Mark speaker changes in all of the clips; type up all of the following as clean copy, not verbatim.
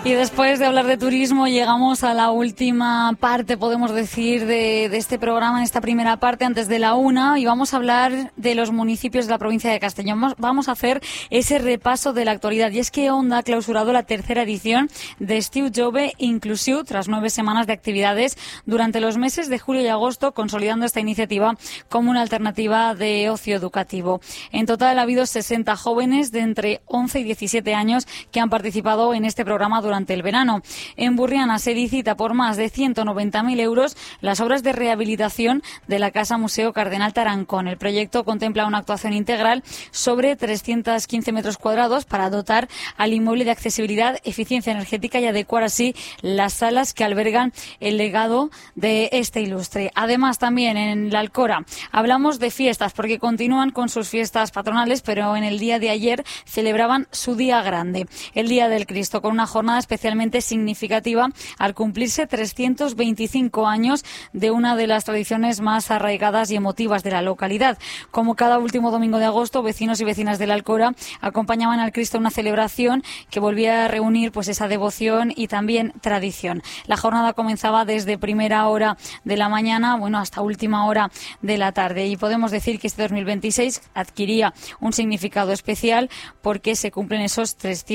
Speaker 1: Y después de hablar de turismo, llegamos a la última parte, podemos decir, de este programa, en esta primera parte, antes de la 1, y vamos a hablar de los municipios de la provincia de Castellón. Vamos a hacer ese repaso de la actualidad. Y es que Onda ha clausurado la tercera edición de Estiu Jove Inclusiu, tras 9 semanas de actividades durante los meses de julio y agosto, consolidando esta iniciativa como una alternativa de ocio educativo. En total ha habido 60 jóvenes de entre 11 y 17 años que han participado en este programa durante el verano. En Burriana se licita por más de 190.000 euros las obras de rehabilitación de la Casa Museo Cardenal Tarancón. El proyecto contempla una actuación integral sobre 315 metros cuadrados para dotar al inmueble de accesibilidad, eficiencia energética y adecuar así las salas que albergan el legado de este ilustre. Además, también en la Alcora hablamos de fiestas, porque continúan con sus fiestas patronales, pero en el día de ayer celebraban su día grande, el Día del Cristo, con una jornada especialmente significativa al cumplirse 325 años de una de las tradiciones más arraigadas y emotivas de la localidad. Como cada último domingo de agosto, vecinos y vecinas de la Alcora acompañaban al Cristo en una celebración que volvía a reunir pues esa devoción y también tradición. La jornada comenzaba desde primera hora de la mañana, hasta última hora de la tarde, y podemos decir que este 2026 adquiría un significado especial porque se cumplen esos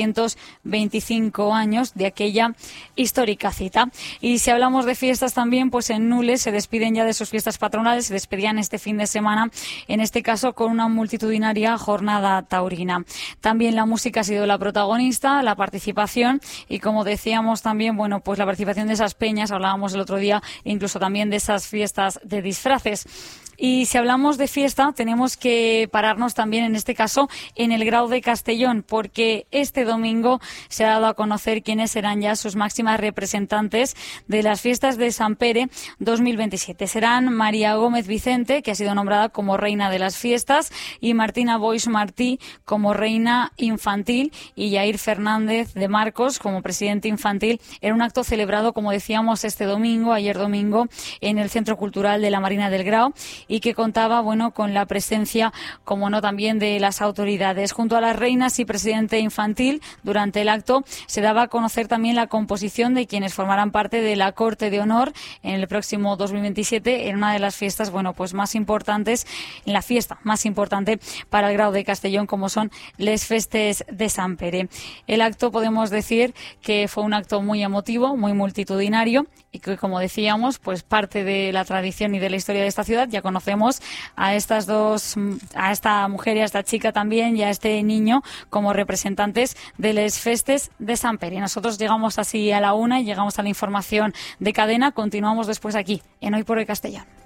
Speaker 1: 325 años de aquella histórica cita. Y si hablamos de fiestas también, pues en Nules se despiden ya de sus fiestas patronales, se despedían este fin de semana, en este caso con una multitudinaria jornada taurina. También la música ha sido la protagonista, la participación, y como decíamos también, pues la participación de esas peñas, hablábamos el otro día, incluso también de esas fiestas de disfraces. Y si hablamos de fiesta, tenemos que pararnos también, en este caso, en el Grau de Castellón, porque este domingo se ha dado a conocer quiénes serán ya sus máximas representantes de las fiestas de Sant Pere 2027. Serán María Gómez Vicente, que ha sido nombrada como reina de las fiestas, y Martina Boix Martí como reina infantil, y Yair Fernández de Marcos como presidente infantil, en un acto celebrado, como decíamos, ayer domingo, en el Centro Cultural de la Marina del Grau, y que contaba, con la presencia, como no, también de las autoridades. Junto a las reinas y presidente infantil, durante el acto se daba a conocer también la composición de quienes formarán parte de la Corte de Honor en el próximo 2027, en una de las fiestas, más importantes, en la fiesta más importante para el Grau de Castellón, como son les Festes de Sant Pere. El acto, podemos decir que fue un acto muy emotivo, muy multitudinario, y que, como decíamos, pues parte de la tradición y de la historia de esta ciudad. Ya conocemos a estas dos, a esta mujer y a esta chica también, y a este niño, como representantes de les Festes de Sant Pere. Nosotros llegamos así a la 1 y llegamos a la información de cadena. Continuamos después aquí, en Hoy por Hoy Castellón.